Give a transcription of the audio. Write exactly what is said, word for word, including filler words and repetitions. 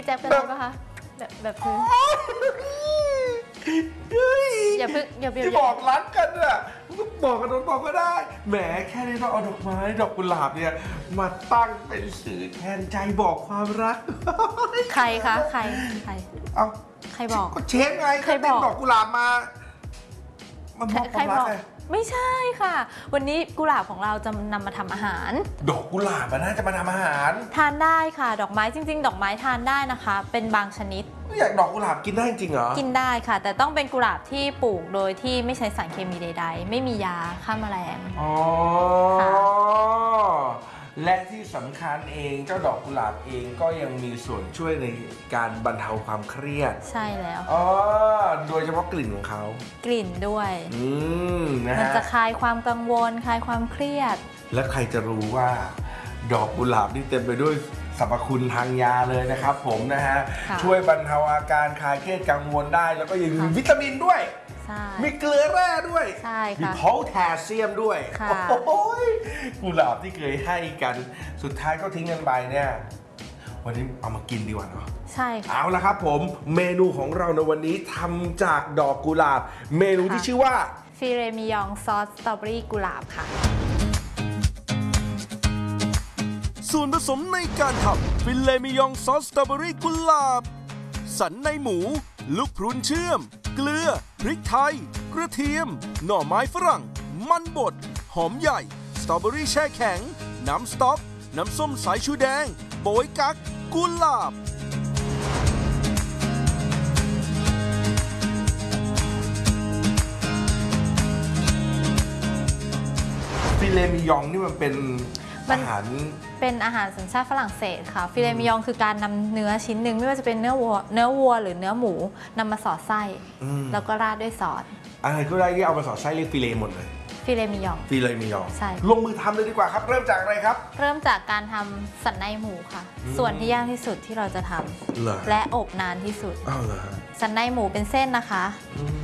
แจ๊คเป็นอะไรปะคะแบบแบบพื้นอย่าเพิ่งอย่าเพิ่งที่บอกรักกันอ่ะบอกกันตรงๆก็ได้แหมแค่นี้ต้องเอาดอกไม้ดอกกุหลาบเนี่ยมาตั้งเป็นสื่อแทนใจบอกความรักใครคะใครใครเอาใครบอกก็เชฟไงใครบอกดอกกุหลาบมามันบอกความรักไงไม่ใช่ค่ะวันนี้กุหลาบของเราจะนำมาทำอาหารดอกกุหลาบน่าจะมาทำอาหารทานได้ค่ะดอกไม้จริงๆดอกไม้ทานได้นะคะเป็นบางชนิดอยากดอกกุหลาบกินได้จริงเหรอกินได้ค่ะแต่ต้องเป็นกุหลาบที่ปลูกโดยที่ไม่ใช้สารเคมีใดๆไม่มียาฆ่าแมลงอ๋อและที่สำคัญเองเจ้าดอกกุหลาบเองก็ยังมีส่วนช่วยในการบรรเทาความเครียดใช่แล้วอ๋อโดยเฉพาะกลิ่นของเขากลิ่นด้วยอืมนะฮะมันจะคลายความกังวลคลายความเครียดและใครจะรู้ว่าดอกกุหลาบนี่เต็มไปด้วยสรรพคุณทางยาเลยนะครับผมนะฮะช่วยบรรเทาอาการคลายเครียดกังวลได้แล้วก็ยังมีวิตามินด้วยมีเกลือแร่ด้วยมีโพแทสเซียมด้วยโอ้ยกุหลาบที่เคยให้กันสุดท้ายก็ทิ้งกันไปเนี่ยวันนี้เอามากินดีกว่าเนาะใช่เอาละครับผมเมนูของเราในวันนี้ทำจากดอกกุหลาบเมนูที่ชื่อว่าฟิเรมิยองซอสสตรอเบอรี่กุหลาบค่ะส่วนผสมในการทำฟิเลมิยองซอสสตรอเบอรี่กุหลาบสันในหมูลูกพรุนเชื่อมเกลือพริกไทยกระเทียมหน่อไม้ฝรั่งมันบดหอมใหญ่สตรอเบอรี่แช่แข็งน้ำสต๊อกน้ำส้มสายชูแดงโบยกั๊กกุหลาบฟิเลมิยองนี่มันเป็นอาหารเป็นอาหารสัญชาติฝรั่งเศสค่ะฟิเลมิยองคือการนำเนื้อชิ้นหนึ่งไม่ว่าจะเป็นเนื้อวัวเนื้อวัวหรือเนื้อหมูนำมาสอดไส้แล้วก็ราดด้วยซอสอะไรก็ได้ที่เอามาสอดไส้เรียกฟิเลหมดเลยฟิเลมิยองฟิเลมิยองใช่ลงมือทำเลยดีกว่าครับเริ่มจากอะไรครับเริ่มจากการทำสันในหมูค่ะส่วนที่ยากที่สุดที่เราจะทำและอบนานที่สุดอ้าวเหรอสันในหมูเป็นเส้นนะคะ